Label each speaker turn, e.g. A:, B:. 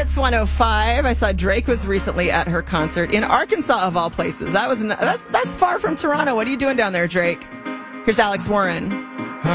A: Hits 105. I saw Drake was recently at her concert in Arkansas, of all places. That's far from Toronto. What are you doing down there, Drake? Here's Alex Warren.